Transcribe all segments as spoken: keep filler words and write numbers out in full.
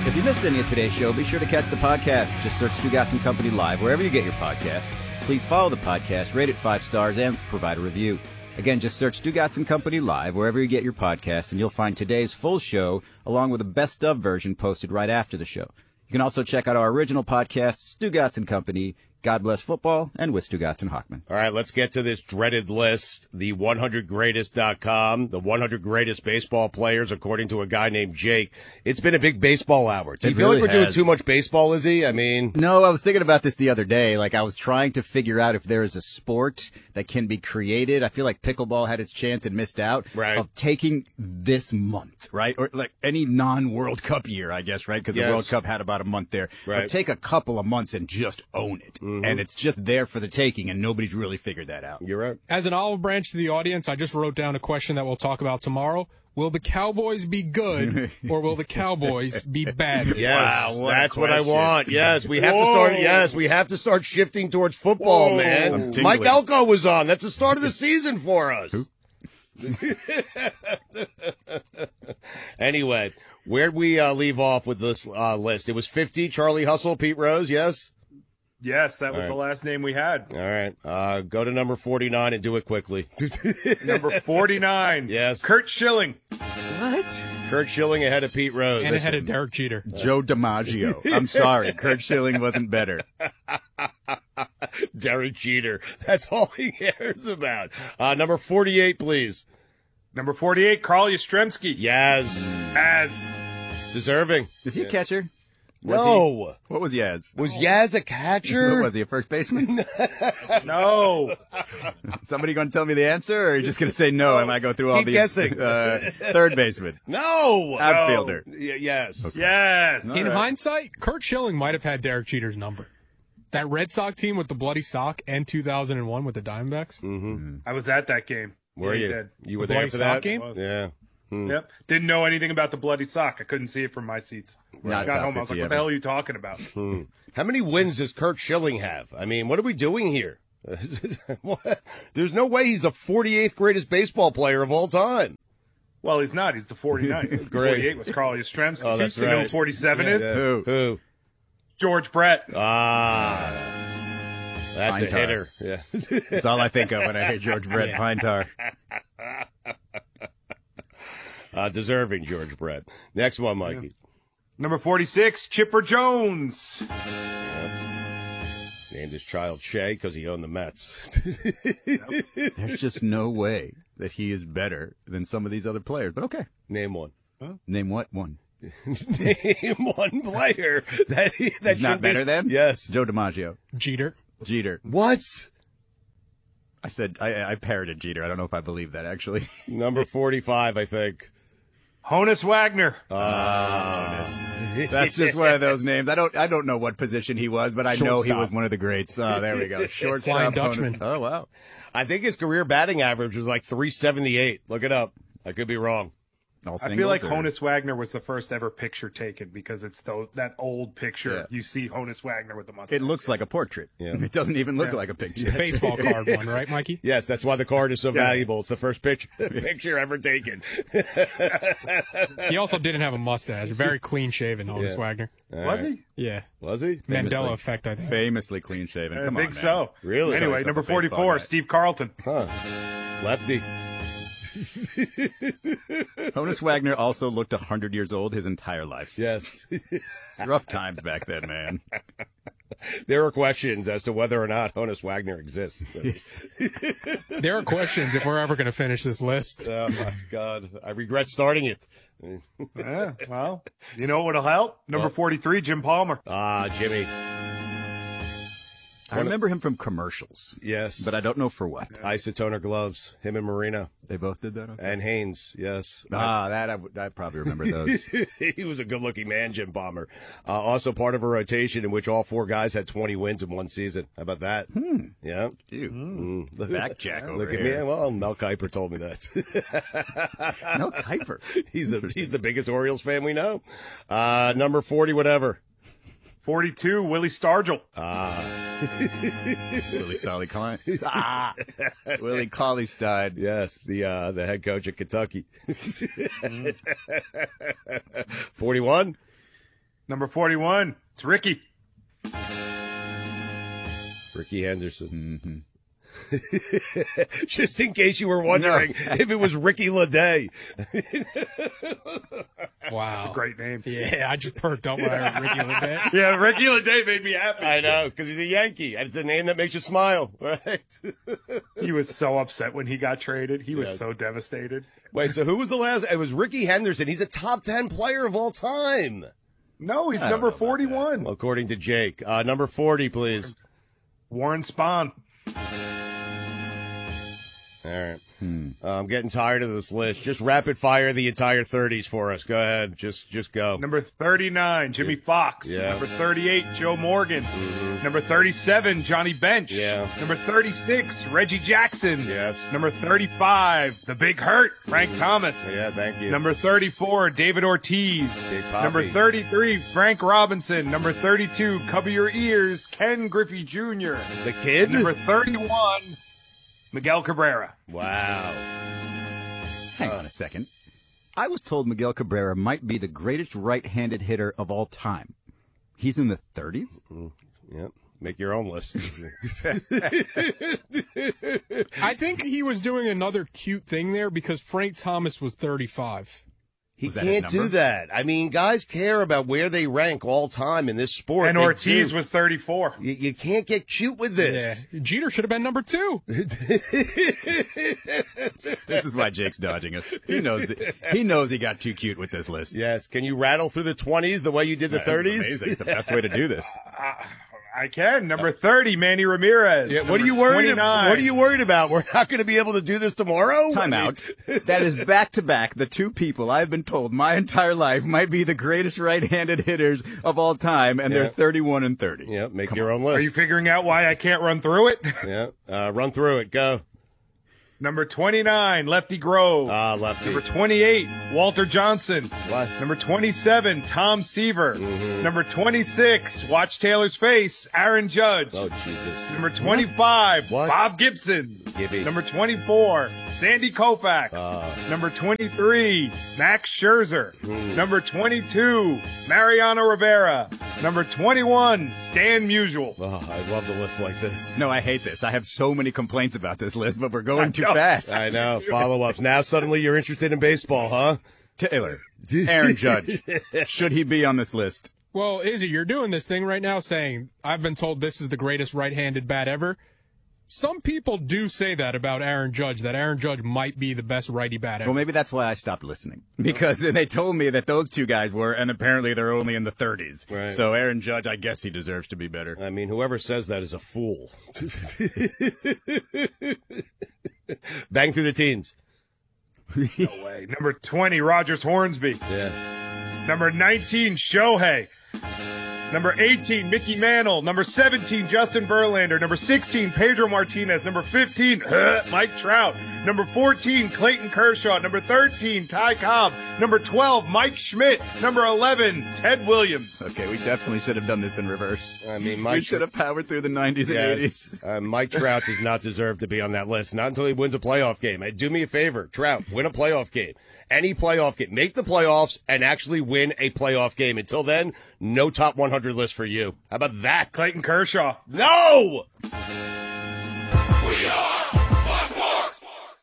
If you missed any of today's show, be sure to catch the podcast. Just search Stugotz and Company Live wherever you get your podcast. Please follow the podcast, rate it five stars, and provide a review. Again, just search Stugotz and Company Live wherever you get your podcast, and you'll find today's full show along with a best-of version posted right after the show. You can also check out our original podcast, Stugotz and Company, God Bless Football, and with Stugotz and Hochman. All right, let's get to this dreaded list, the one hundred greatest dot com, the one hundred greatest baseball players, according to a guy named Jake. It's been a big baseball hour. Do you It feel really like we're has. doing too much baseball, Izzy? I mean... No, I was thinking about this the other day. Like, I was trying to figure out if there is a sport that can be created. I feel like pickleball had its chance and missed out. Right. Of taking this month, right? Or like any non-World Cup year, I guess, right? Because Yes. the World Cup had about a month there. Right. But take a couple of months and just own it. Mm-hmm. And it's just there for the taking, and nobody's really figured that out. You're right. As an olive branch to the audience, I just wrote down a question that we'll talk about tomorrow. Will the Cowboys be good, or will the Cowboys be bad? Yes, Wow, what a that's what I question. want. Yes, we have to start. Yes, we have to start shifting towards football, I'm man. tingling. Mike Elko was on. That's the start of the season for us. Anyway, where'd we uh, leave off with this uh, list? It was fifty. Charlie Hustle, Pete Rose. Yes. Yes, that was All the right. last name we had. All right. Uh, go to number forty-nine and do it quickly. Number forty-nine. Yes. Kurt Schilling. What? Kurt Schilling ahead of Pete Rose. And ahead of Derek Jeter. Joe DiMaggio. I'm sorry. Kurt Schilling wasn't better. Derek Jeter. That's all he cares about. Uh, number forty-eight, please. Number forty-eight, Carl Yastrzemski. Yaz. As Deserving. Is he a catcher? Was No. he? What was Yaz? Was Yaz a catcher? What was he, a first baseman? no. Somebody going to tell me the answer, or are you just going to say no? And I go through all Keep the guessing. Uh, third baseman, No. outfielder. Y- yes. Yes. In hindsight, Kurt Schilling might have had Derek Jeter's number. That Red Sox team with the bloody sock and two thousand one with the Diamondbacks. Mm-hmm. I was at that game. Were Yeah, you? did. You were The there bloody for sock that game? Yeah. Hmm. Yep. Didn't know anything about the bloody sock. I couldn't see it from my seats. Not Got tough home. I if was like, you what the ever- hell are you talking about? Hmm. How many wins does Kurt Schilling have? I mean, what are we doing here? What? There's no way he's the forty-eighth greatest baseball player of all time. Well, he's not. He's the forty-ninth. Great. forty-eight was Carl Yastrzemski. Oh, that's You know who right. forty-seven is? Who? Who? George Brett. Ah. That's Pine a tar. hitter. Yeah. That's all I think of when I hear George Brett Pine Tar. Uh, deserving George Brett. Next one, Mikey. Number forty-six, Chipper Jones. Named his child Shea because he owned the Mets. There's just no way that he is better than some of these other players. But okay, Name one. name what one? Name one player that he, that He's not should be- better than? Yes. Joe DiMaggio, Jeter. Jeter. What? I said I, I parroted Jeter. I don't know if I believe that actually. Number forty-five, I think. Honus Wagner. That's just one of those names. I don't I don't know what position he was, but I know he Shortstop. was one of the greats. Oh, there we go. Shortstop. Flying Dutchman. Honus- Oh wow. I think his career batting average was like three seventy-eight. Look it up. I could be wrong. All I singles, feel like or- Honus Wagner was the first ever picture taken because it's the, that old picture. Yeah. You see Honus Wagner with the mustache. It looks like a portrait. Yeah. It doesn't even look Yeah. like a picture. Baseball card one, right, Mikey? Yes, that's why the card is so Yeah. valuable. It's the first picture picture ever taken. He also didn't have a mustache. Very clean shaven, Honus Yeah. Wagner. Was he? Yeah. Was he? Mandela effect, I think. Famously clean shaven. I Come think on, man. so. Really? Anyway, Yourself number a baseball forty-four, guy. Steve Carlton. Huh. Lefty. Honus Wagner also looked one hundred years old his entire life. Yes. Rough times back then, man. There are questions as to whether or not Honus Wagner exists. There are questions if we're ever going to finish this list. Oh, my God. I regret starting it. Yeah, well, you know what will help? Number What? forty-three, Jim Palmer. Ah, Jimmy. I remember him from commercials, Yes. but I don't know for what. Isotoner gloves. Him and Marina. They both did that? Okay. And Haynes. Yes. Ah, that I, would- I probably remember those. He was a good-looking man, Jim Palmer. Uh, also part of a rotation in which all four guys had twenty wins in one season. How about that? Hmm. Yeah. Ew. Mm. Look- Fact check over Look at here. me. Well, Mel Kiper told me that. No, Kuiper. he's a, he's the biggest Orioles fan we know. Uh, number forty, whatever. forty-two, Willie Stargell. Willie Starley Klein. Ah, Willie Cauley Stein. Yes, the uh, the head coach of Kentucky. forty-one. Number forty-one, it's Ricky. Ricky Henderson. Mm-hmm. Just in case you were wondering no. if it was Ricky LeDay. Wow. That's a great name. Yeah, I just perked up when I heard Ricky LeDay. Yeah, Ricky LeDay made me happy. I know, because he's a Yankee. And it's a name that makes you smile, right? He was so upset when he got traded. He was yes. so devastated. Wait, so who was the last? It was Ricky Henderson. He's a top ten player of all time. No, he's number forty-one. Well, according to Jake. Uh, number forty, please. Warren Spahn. All right. Hmm. Uh, I'm getting tired of this list. Just rapid fire the entire thirties for us. Go ahead. Just just go. Number thirty-nine, Jimmy yeah. Fox. Yeah. Number thirty-eight, Joe Morgan. Mm-hmm. Number thirty-seven, Johnny Bench. Yeah. Number thirty-six, Reggie Jackson. Yes. Number thirty-five, The Big Hurt, Frank mm-hmm. Thomas. Yeah, thank you. Number thirty-four, David Ortiz. Big Number thirty-three, Frank Robinson. Number thirty-two, cover your ears, Ken Griffey Junior The kid? And number thirty-one, Miguel Cabrera. Wow. Hang uh, on a second. I was told Miguel Cabrera might be the greatest right-handed hitter of all time. He's in the thirties? Mm-hmm. Yep. Make your own list. I think he was doing another cute thing there because Frank Thomas was thirty-five. He can't do that. I mean, guys care about where they rank all time in this sport. And Ortiz was thirty-four. You, you can't get cute with this. Yeah. Jeter should have been number two. This is why Jake's dodging us. He knows that, he knows he got too cute with this list. Yes. Can you rattle through the twenties the way you did the no, thirties? It's the best way to do this. Uh, I can. Number thirty, Manny Ramirez. Yeah, what are you worried about? What are you worried about? We're not going to be able to do this tomorrow? Time I mean... out. That is back to back the two people I've been told my entire life might be the greatest right-handed hitters of all time, and yeah. they're thirty-one and thirty. Yeah, make Come your on. own list. Are you figuring out why I can't run through it? Yeah, uh, run through it. Go. Number twenty-nine, Lefty Grove. Ah, uh, Lefty. Number twenty-eight, Walter Johnson. What? Number twenty-seven, Tom Seaver. Mm-hmm. Number twenty-six, watch Taylor's face, Aaron Judge. Oh, Jesus. Number twenty-five, what? What? Bob Gibson. Gibby. Number twenty-four, Sandy Koufax. Uh. Number twenty-three, Max Scherzer. Mm. Number twenty-two, Mariano Rivera. Number twenty-one, Stan Musial. Oh, I love the list like this. No, I hate this. I have so many complaints about this list, but we're going too fast. I know. Follow-ups. Now suddenly you're interested in baseball, huh? Taylor. Aaron Judge. Should he be on this list? Well, Izzy, you're doing this thing right now saying, I've been told this is the greatest right-handed bat ever. Some people do say that about Aaron Judge, that Aaron Judge might be the best righty bat ever. Well, maybe that's why I stopped listening. Because they told me that those two guys were, and apparently they're only in the thirties. Right. So Aaron Judge, I guess he deserves to be better. I mean, whoever says that is a fool. Bang through the teens. No way. Number twenty, Rogers Hornsby. Yeah. Number nineteen, Shohei. Number eighteen, Mickey Mantle. Number seventeen, Justin Verlander. Number sixteen, Pedro Martinez. Number fifteen, uh, Mike Trout. Number fourteen, Clayton Kershaw. Number thirteen, Ty Cobb. Number twelve, Mike Schmidt. Number eleven, Ted Williams. Okay, we definitely should have done this in reverse. I mean, Mike we should have powered through the nineties yes. and eighties. Uh, Mike Trout does not deserve to be on that list. Not until he wins a playoff game. Hey, do me a favor, Trout, win a playoff game. Any playoff game. Make the playoffs and actually win a playoff game. Until then, no top one hundred list for you. How about that? Clayton Kershaw. No! We are Sports.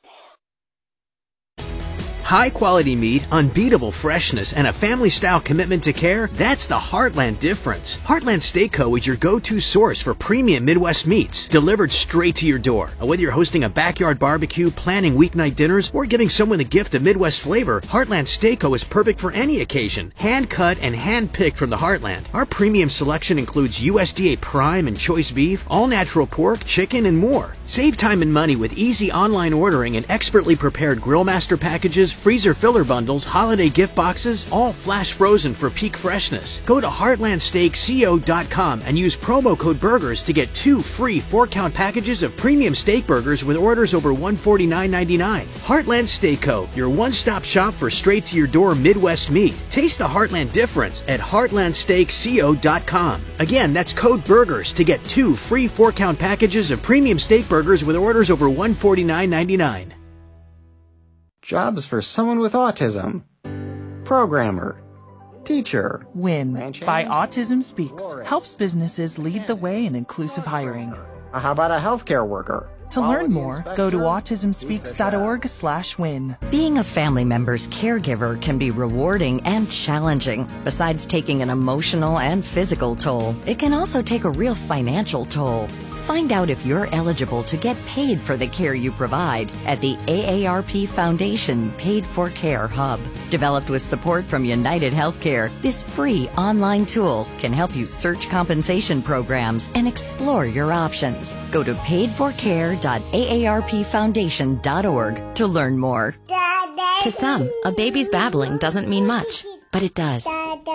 High-quality meat, unbeatable freshness, and a family-style commitment to care, that's the Heartland difference. Heartland Steak Co. is your go-to source for premium Midwest meats, delivered straight to your door. Whether you're hosting a backyard barbecue, planning weeknight dinners, or giving someone a gift of Midwest flavor, Heartland Steak Co. is perfect for any occasion. Hand-cut and hand-picked from the Heartland. Our premium selection includes U S D A prime and choice beef, all-natural pork, chicken, and more. Save time and money with easy online ordering and expertly prepared Grillmaster packages, freezer filler bundles, holiday gift boxes, all flash frozen for peak freshness. Go to heartland steak co dot com and use promo code BURGERS to get two free four-count packages of premium steak burgers with orders over one hundred forty-nine ninety-nine. Heartland Steak Co., your one-stop shop for straight-to-your-door Midwest meat. Taste the Heartland difference at heartland steak co dot com. Again, that's code BURGERS to get two free four-count packages of premium steak burgers with orders over one hundred forty-nine ninety-nine. Jobs for someone with autism. Programmer. Teacher. WIN by Autism Speaks helps businesses lead the way in inclusive hiring. How about a healthcare worker? To learn more, go to autism speaks dot org slash win. Being a family member's caregiver can be rewarding and challenging. Besides taking an emotional and physical toll, it can also take a real financial toll. Find out if you're eligible to get paid for the care you provide at the A A R P Foundation Paid for Care Hub. Developed with support from United Healthcare, this free online tool can help you search compensation programs and explore your options. Go to paid for care dot A A R P foundation dot org to learn more. To some, a baby's babbling doesn't mean much, but it does.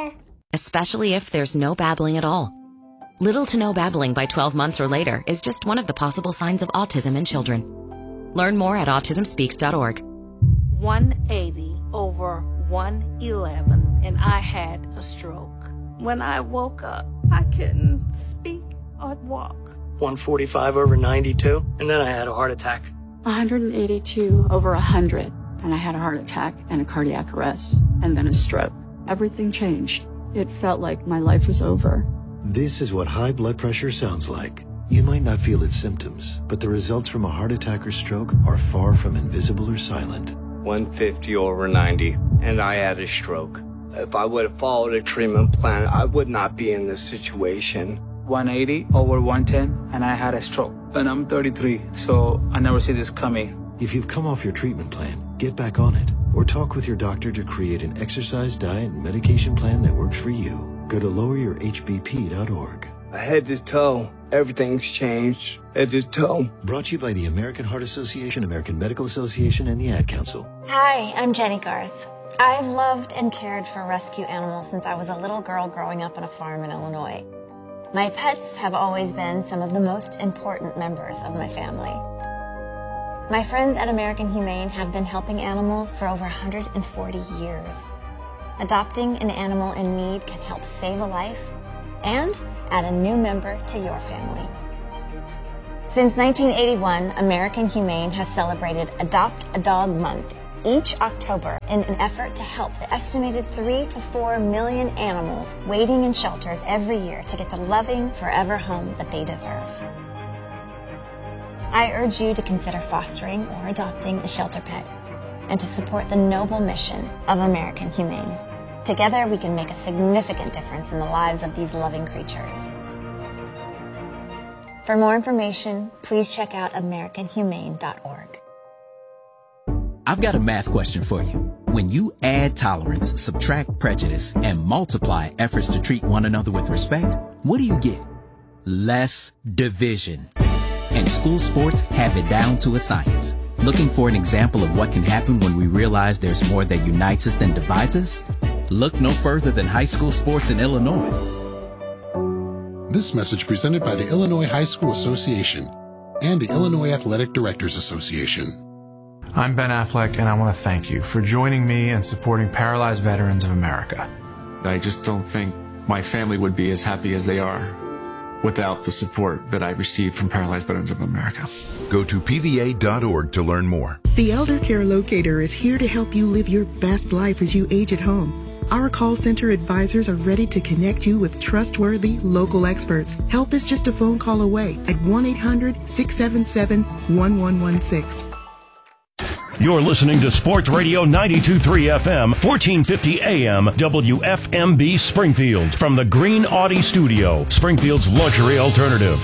Especially if there's no babbling at all. Little to no babbling by twelve months or later is just one of the possible signs of autism in children. Learn more at autism speaks dot org. one eighty over one eleven, and I had a stroke. When I woke up, I couldn't speak or walk. one forty-five over ninety-two, and then I had a heart attack. one eighty-two over one hundred, and I had a heart attack and a cardiac arrest, and then a stroke. Everything changed. It felt like my life was over. This is what high blood pressure sounds like. You might not feel its symptoms, but the results from a heart attack or stroke are far from invisible or silent. one fifty over ninety, and I had a stroke. If I would have followed a treatment plan, I would not be in this situation. one eighty over one ten, and I had a stroke. And I'm thirty-three, so I never see this coming. If you've come off your treatment plan, get back on it, or talk with your doctor to create an exercise, diet, and medication plan that works for you. Go to lower your H B P dot org. Head to toe, everything's changed. Head to toe. Brought to you by the American Heart Association, American Medical Association, and the Ad Council. Hi, I'm Jenny Garth. I've loved and cared for rescue animals since I was a little girl growing up on a farm in Illinois. My pets have always been some of the most important members of my family. My friends at American Humane have been helping animals for over one hundred forty years. Adopting an animal in need can help save a life and add a new member to your family. Since nineteen eighty-one, American Humane has celebrated Adopt a Dog Month each October in an effort to help the estimated three to four million animals waiting in shelters every year to get the loving, forever home that they deserve. I urge you to consider fostering or adopting a shelter pet and to support the noble mission of American Humane. Together, we can make a significant difference in the lives of these loving creatures. For more information, please check out american humane dot org. I've got a math question for you. When you add tolerance, subtract prejudice, and multiply efforts to treat one another with respect, what do you get? Less division. And school sports have it down to a science. Looking for an example of what can happen when we realize there's more that unites us than divides us? Look no further than high school sports in Illinois. This message presented by the Illinois High School Association and the Illinois Athletic Directors Association. I'm Ben Affleck, and I want to thank you for joining me and supporting Paralyzed Veterans of America. I just don't think my family would be as happy as they are without the support that I received from Paralyzed Veterans of America. Go to P V A dot org to learn more. The Elder Care Locator is here to help you live your best life as you age at home. Our call center advisors are ready to connect you with trustworthy local experts. Help is just a phone call away at one eight hundred, six seven seven, one one one six. You're listening to Sports Radio ninety-two point three F M, fourteen fifty A M, W F M B Springfield. From the Green Audi Studio, Springfield's luxury alternative.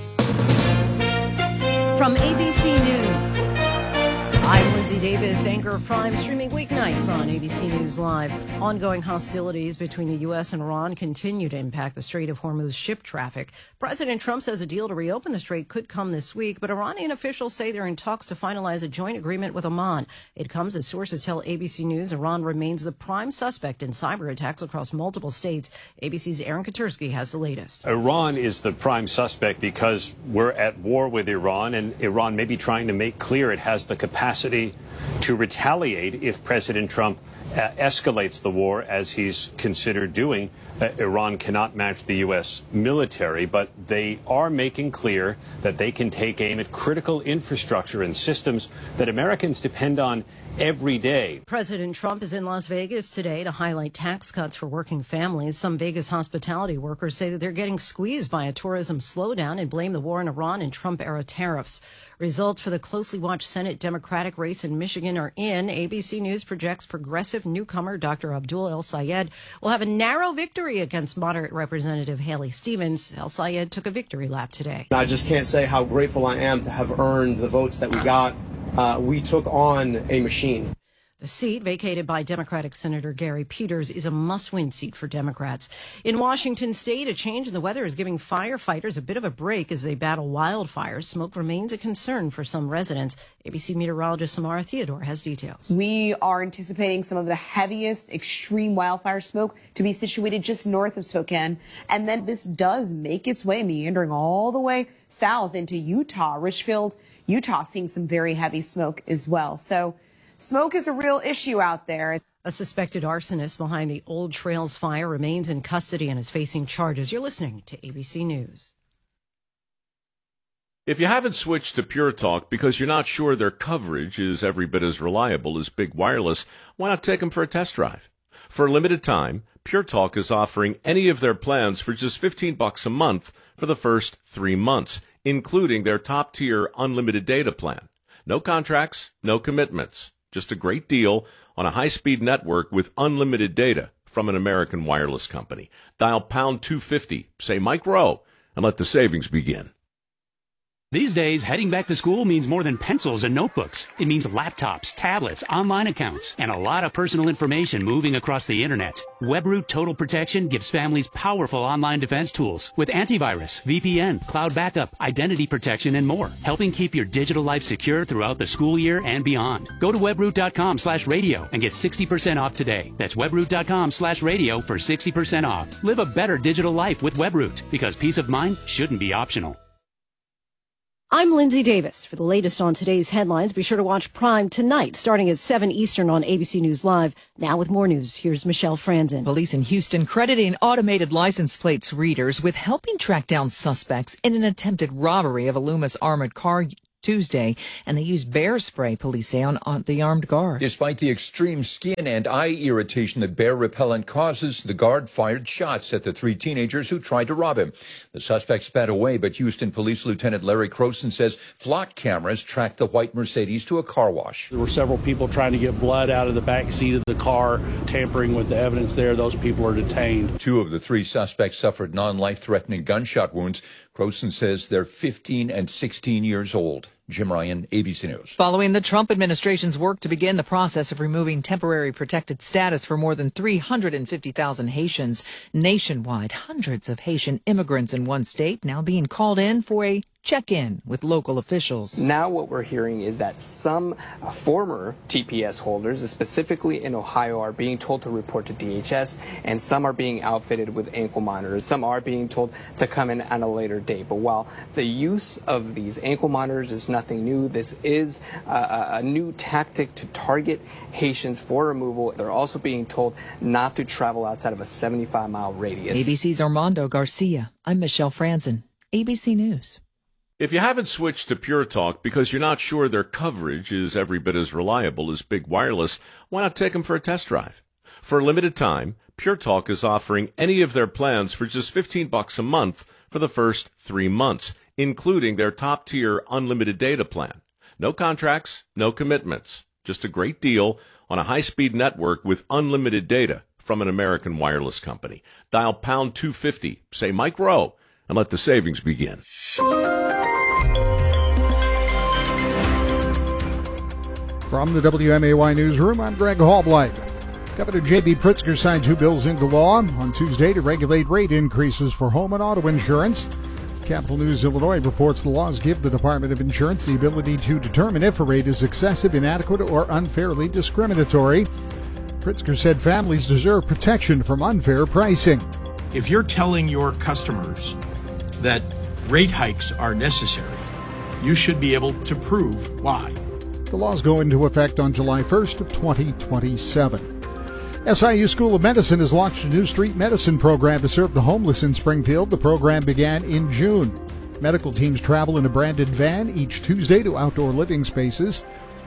From A B C News, I'm Lindsay Davis, anchor of Prime, streaming weeknights on A B C News Live. Ongoing hostilities between the U S and Iran continue to impact the Strait of Hormuz ship traffic. President Trump says a deal to reopen the strait could come this week, but Iranian officials say they're in talks to finalize a joint agreement with Oman. It comes as sources tell A B C News Iran remains the prime suspect in cyber attacks across multiple states. A B C's Aaron Katursky has the latest. Iran is the prime suspect because we're at war with Iran, and Iran may be trying to make clear it has the capacity to retaliate if President Trump uh, escalates the war, as he's considered doing. Uh, Iran cannot match the U S military, but they are making clear that they can take aim at critical infrastructure and systems that Americans depend on every day. President Trump is in Las Vegas today to highlight tax cuts for working families. Some Vegas hospitality workers say that they're getting squeezed by a tourism slowdown and blame the war in Iran and Trump-era tariffs. Results for the closely watched Senate Democratic race in Michigan are in. A B C News projects progressive newcomer Doctor Abdul El-Sayed will have a narrow victory against moderate Representative Haley Stevens. El-Sayed took a victory lap today. I just can't say how grateful I am to have earned the votes that we got. Uh, we took on a machine. The seat, vacated by Democratic Senator Gary Peters, is a must-win seat for Democrats. In Washington state, a change in the weather is giving firefighters a bit of a break as they battle wildfires. Smoke remains a concern for some residents. A B C meteorologist Samara Theodore has details. We are anticipating some of the heaviest extreme wildfire smoke to be situated just north of Spokane. And then this does make its way, meandering all the way south into Utah. Richfield, Utah, seeing some very heavy smoke as well. So smoke is a real issue out there. A suspected arsonist behind the Old Trails fire remains in custody and is facing charges. You're listening to A B C News. If you haven't switched to Pure Talk because you're not sure their coverage is every bit as reliable as Big Wireless, why not take them for a test drive? For a limited time, Pure Talk is offering any of their plans for just fifteen bucks a month for the first three months, including their top-tier unlimited data plan. No contracts, no commitments. Just a great deal on a high-speed network with unlimited data from an American wireless company. Dial pound two fifty, say Mike Rowe, and let the savings begin. These days, heading back to school means more than pencils and notebooks. It means laptops, tablets, online accounts, and a lot of personal information moving across the internet. WebRoot Total Protection gives families powerful online defense tools with antivirus, V P N, cloud backup, identity protection, and more, helping keep your digital life secure throughout the school year and beyond. Go to webroot.com slash radio and get sixty percent off today. That's webroot.com slash radio for sixty percent off. Live a better digital life with WebRoot, because peace of mind shouldn't be optional. I'm Lindsay Davis. For the latest on today's headlines, be sure to watch Prime tonight, starting at seven Eastern on A B C News Live. Now with more news, here's Michelle Franzen. Police in Houston crediting automated license plates readers with helping track down suspects in an attempted robbery of a Loomis armored car Tuesday, and they used bear spray, police say, on, on the armed guard. Despite the extreme skin and eye irritation that bear repellent causes, the guard fired shots at the three teenagers who tried to rob him. The suspects sped away, but Houston Police Lieutenant Larry Croson says flock cameras tracked the white Mercedes to a car wash. There were several people trying to get blood out of the back seat of the car, tampering with the evidence there. Those people are detained. Two of the three suspects suffered non-life-threatening gunshot wounds. Croson says they're fifteen and sixteen years old. Jim Ryan, A B C News. Following the Trump administration's work to begin the process of removing temporary protected status for more than three hundred fifty thousand Haitians nationwide, hundreds of Haitian immigrants in one state now being called in for a check-in with local officials. Now what we're hearing is that some uh, former T P S holders, specifically in Ohio, are being told to report to D H S, and some are being outfitted with ankle monitors. Some are being told to come in at a later date. But while the use of these ankle monitors is nothing new, this is uh, a new tactic to target Haitians for removal. They're also being told not to travel outside of a seventy-five mile radius. A B C's Armando Garcia. I'm Michelle Franzen, A B C News. If you haven't switched to Pure Talk because you're not sure their coverage is every bit as reliable as Big Wireless, why not take them for a test drive? For a limited time, Pure Talk is offering any of their plans for just fifteen bucks a month for the first three months, including their top-tier unlimited data plan. No contracts, no commitments. Just a great deal on a high-speed network with unlimited data from an American wireless company. Dial pound two fifty, say Mike Rowe, and let the savings begin. From the W M A Y Newsroom, I'm Greg Halblight. Governor J B. Pritzker signed two bills into law on Tuesday to regulate rate increases for home and auto insurance. Capital News Illinois reports the laws give the Department of Insurance the ability to determine if a rate is excessive, inadequate, or unfairly discriminatory. Pritzker said families deserve protection from unfair pricing. If you're telling your customers that rate hikes are necessary, you should be able to prove why. The laws go into effect on July first of twenty twenty-seven. S I U School of Medicine has launched a new street medicine program to serve the homeless in Springfield. The program began in June. Medical teams travel in a branded van each Tuesday to outdoor living spaces.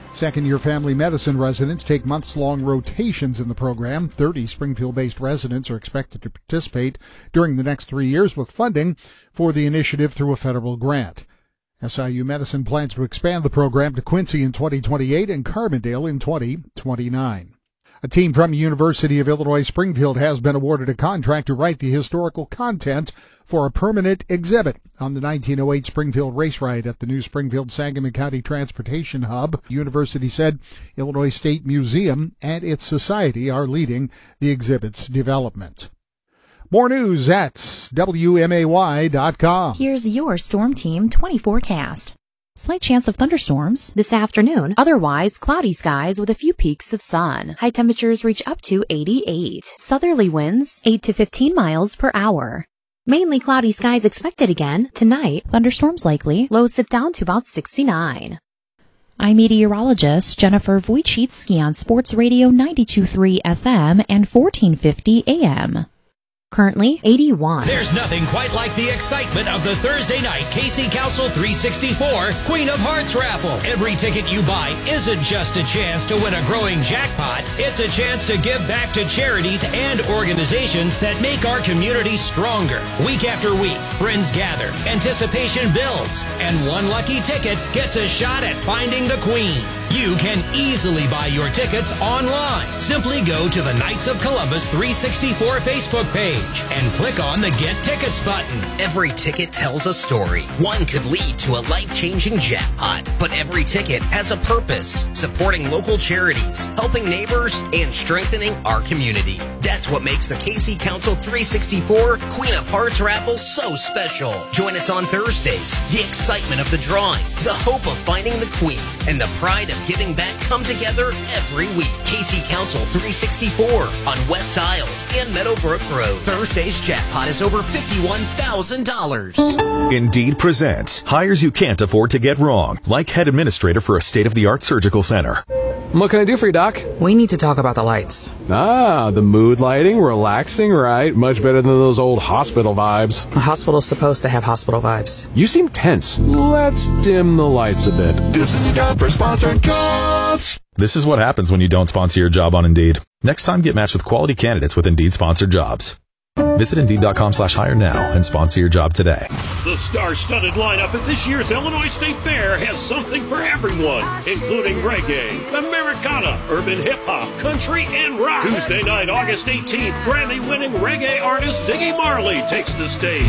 Second-year family medicine residents take months-long rotations in the program. thirty Springfield-based residents are expected to participate during the next three years with funding for the initiative through a federal grant. S I U Medicine plans to expand the program to Quincy in twenty twenty-eight and Carbondale in twenty twenty-nine. A team from the University of Illinois Springfield has been awarded a contract to write the historical content for a permanent exhibit on the nineteen oh eight Springfield race riot at the new Springfield Sangamon County Transportation Hub. The university said Illinois State Museum and its society are leading the exhibit's development. More news at W M A Y dot com. Here's your Storm Team twenty forecast. Slight chance of thunderstorms this afternoon. Otherwise, cloudy skies with a few peaks of sun. High temperatures reach up to eighty-eight. Southerly winds eight to fifteen miles per hour. Mainly cloudy skies expected again. Tonight, thunderstorms likely. Lows dip down to about sixty-nine. I'm meteorologist Jennifer Wojcicki on Sports Radio ninety-two point three F M and fourteen fifty A M. Currently eighty-one. There's nothing quite like the excitement of the Thursday night K C Council three sixty-four Queen of Hearts raffle. Every ticket you buy isn't just a chance to win a growing jackpot. It's a chance to give back to charities and organizations that make our community stronger. Week after week, friends gather, anticipation builds, and one lucky ticket gets a shot at finding the Queen. You can easily buy your tickets online. Simply go to the Knights of Columbus three sixty-four Facebook page and click on the Get Tickets button. Every ticket tells a story. One could lead to a life-changing jackpot, but every ticket has a purpose, supporting local charities, helping neighbors, and strengthening our community. That's what makes the K C Council three sixty-four Queen of Hearts raffle so special. Join us on Thursdays. The excitement of the drawing, the hope of finding the Queen, and the pride of giving back come together every week. K C Council three sixty-four on West Isles and Meadowbrook Road. Thursday's jackpot is over fifty-one thousand dollars. Indeed presents hires you can't afford to get wrong, like head administrator for a state-of-the-art surgical center. What can I do for you, Doc? We need to talk about the lights. Ah, the mood lighting, relaxing, right? Much better than those old hospital vibes. A hospital's supposed to have hospital vibes. You seem tense. Let's dim the lights a bit. This is the time for sponsored jobs. This is what happens when you don't sponsor your job on Indeed. Next time, get matched with quality candidates with Indeed sponsored jobs. Visit Indeed.com slash hire now and sponsor your job today. The star-studded lineup at this year's Illinois State Fair has something for everyone, including reggae, Americana, urban hip-hop, country, and rock. Tuesday night, August eighteenth, Grammy-winning reggae artist Ziggy Marley takes the stage.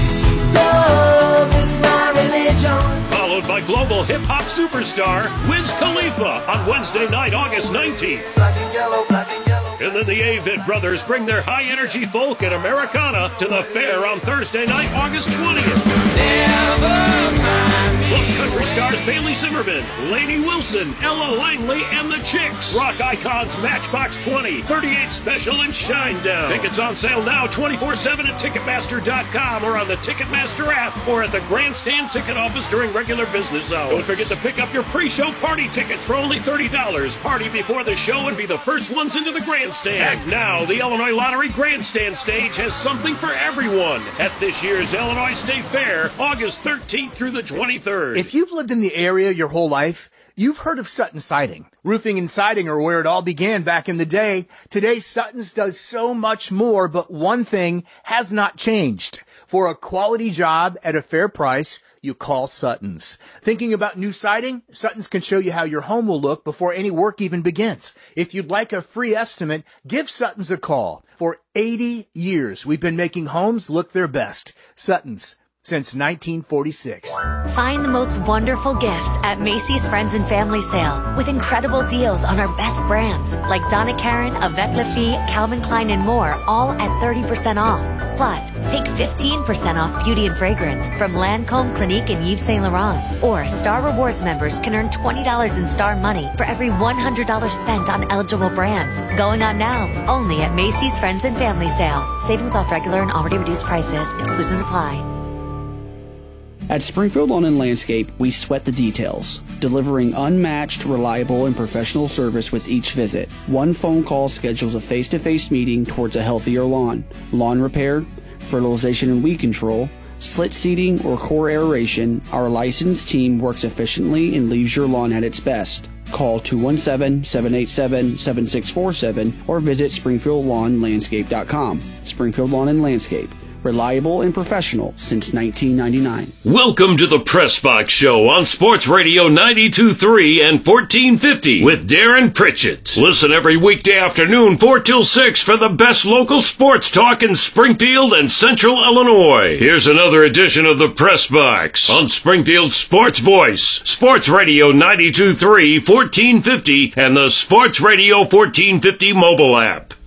Love is my religion. Followed by global hip-hop superstar Wiz Khalifa on Wednesday night, August nineteenth. Black and yellow, black and yellow. And then the Avett Brothers bring their high-energy folk and Americana to the fair on Thursday night, August twentieth. Plus country stars Bailey Zimmerman, Lainey Wilson, Ella Langley, and the Chicks. Rock icons Matchbox twenty, thirty-eight Special, and Shinedown. Tickets on sale now twenty-four seven at Ticketmaster dot com or on the Ticketmaster app or at the Grandstand ticket office during regular business hours. Don't forget to pick up your pre-show party tickets for only thirty dollars. Party before the show and be the first ones into the Grandstand. And now, the Illinois Lottery Grandstand stage has something for everyone at this year's Illinois State Fair, August thirteenth through the twenty-third. If you've lived in the area your whole life, you've heard of Sutton Siding. Roofing and siding are where it all began back in the day. Today, Sutton's does so much more, but one thing has not changed. For a quality job at a fair price, you call Sutton's. Thinking about new siding? Sutton's can show you how your home will look before any work even begins. If you'd like a free estimate, give Sutton's a call. For eighty years, we've been making homes look their best. Sutton's. Since nineteen forty-six. Find the most wonderful gifts at Macy's Friends and Family Sale with incredible deals on our best brands like Donna Karan, Avec La Fille, Calvin Klein, and more, all at thirty percent off. Plus, take fifteen percent off beauty and fragrance from Lancome, Clinique, and Yves Saint Laurent. Or Star Rewards members can earn twenty dollars in Star money for every one hundred dollars spent on eligible brands. Going on now, only at Macy's Friends and Family Sale. Savings off regular and already reduced prices. Exclusions apply. At Springfield Lawn and Landscape, we sweat the details, delivering unmatched, reliable, and professional service with each visit. One phone call schedules a face-to-face meeting towards a healthier lawn. Lawn repair, fertilization and weed control, slit seeding, or core aeration, our licensed team works efficiently and leaves your lawn at its best. Call two one seven, seven eight seven, seven six four seven or visit springfield lawn landscape dot com. Springfield Lawn and Landscape. Reliable and professional since nineteen ninety-nine. Welcome to the Press Box Show on Sports Radio ninety-two point three and fourteen fifty with Darren Pritchett. Listen every weekday afternoon four till six for the best local sports talk in Springfield and Central Illinois. Here's another edition of the Press Box on Springfield's Sports Voice, Sports Radio ninety-two point three, fourteen fifty, and the Sports Radio fourteen fifty mobile app.